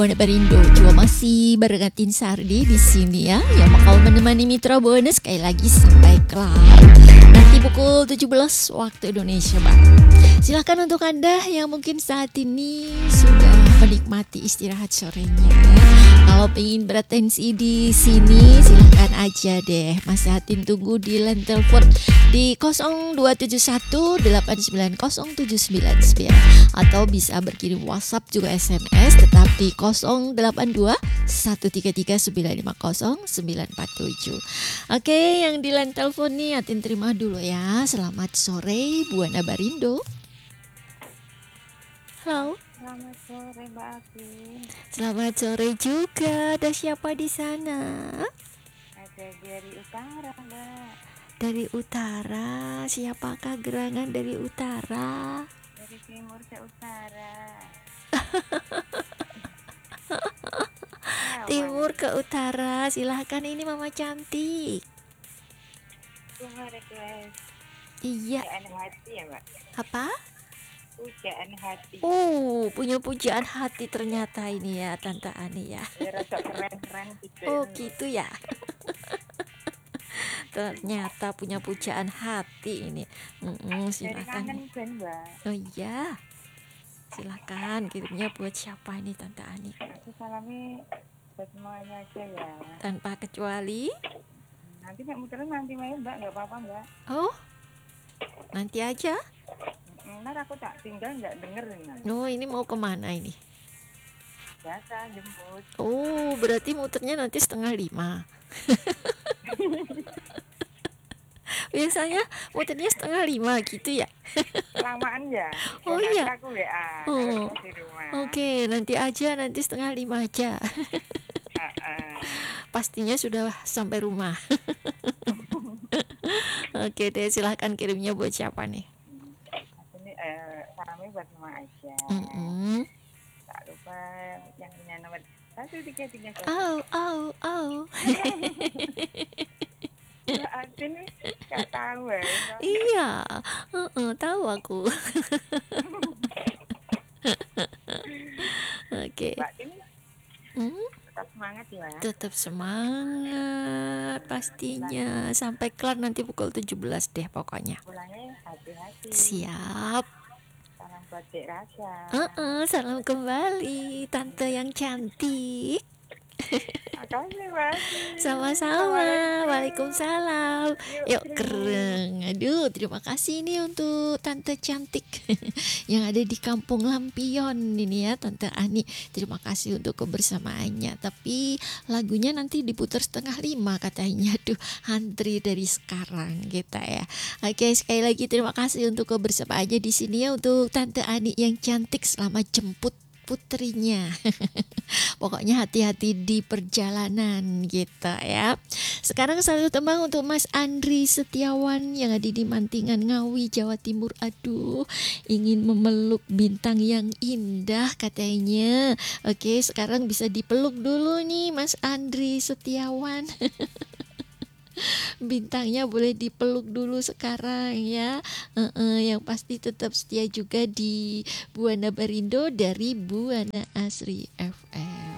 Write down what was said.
Buana Barindo juga masih barengatin Sardi di sini ya, yang bakal menemani Mitra Bonus sekali lagi sampai kelar nanti pukul 17 waktu Indonesia Barat. Silahkan untuk Anda yang mungkin saat ini sudah menikmati istirahat sorenya ya. Kalau pengen beratensi di sini silahkan aja deh. Mas Hatin tunggu di line telepon di 0271890799 atau bisa berkirim WhatsApp juga SMS tetap di 082133950947. Oke, yang di line telepon nih Atin terima dulu ya. Selamat sore Buana Barindo. Halo. Selamat sore Mbak Atin. Selamat sore juga. Ada siapa di sana? Ada dari utara Mbak. Dari utara. Siapakah gerangan dari utara? Dari timur ke utara. Timur ke utara. Silahkan, ini Mama cantik. Bunga request. Iya. Pujaan hati ya Mbak. Apa? Pujaan hati. Punya pujaan hati ternyata ini ya Tante Ani ya. Ya rasa keren-keren gitu. Oh gitu ya. Ternyata punya pujaan hati ini. Dari Silakan. kangen kan Mbak. Oh iya. Silakan kirimnya buat siapa ini Tante Ani? Aku salami buat semuanya aja ya. Tanpa kecuali. Nanti Mbak muterin nanti main Mbak, nggak apa-apa Mbak. Oh, nanti aja. Ntar aku tak tinggal nggak denger nih. No, ini mau kemana ini? Biasa jemput. Oh, berarti muternya nanti 4:30. Biasanya muternya 4:30 gitu ya. Lamaan ya. Oh Nanti iya. aku WA. Oh. Aku di rumah. Oke, nanti aja, nanti 4:30 aja. Pastinya sudah sampai rumah. Oke deh, silahkan kirimnya buat siapa nih? Ini salamnya buat semua aja. Tak lupa yang punya nomor 1330. Oh. Mbak Atin nih gak tahu ya. Iya, tahu aku. Oke. Mbak Atin tetap semangat ya. Tetap semangat pastinya sampai kelar nanti pukul 17 deh pokoknya. Pulangnya hati-hati. Siap. Salam buat Dek Rasya. Salam kembali Tante yang cantik. Makasih Mbak. Sama-sama. Waalaikumsalam. Yuk keren. Aduh, terima kasih nih untuk Tante cantik yang ada di Kampung Lampion ini ya Tante Ani. Terima kasih untuk kebersamaannya. Tapi lagunya nanti diputar 4:30 katanya. Aduh, antri dari sekarang gitu ya. Oke, sekali lagi terima kasih untuk kebersamaannya di sini ya untuk Tante Ani yang cantik. Selamat jemput putrinya. Pokoknya hati-hati di perjalanan gitu ya. Sekarang satu tembang untuk Mas Andri Setiawan yang ada di Mantingan Ngawi, Jawa Timur. Aduh, ingin memeluk bintang yang indah katanya. Oke, sekarang bisa dipeluk dulu nih Mas Andri Setiawan. Bintangnya boleh dipeluk dulu sekarang ya. Yang pasti tetap setia juga di Buana Barindo dari Buana Asri FM.